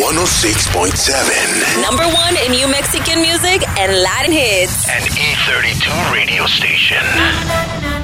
106.7. Number one in New Mexican music and Latin hits. An E32 radio station.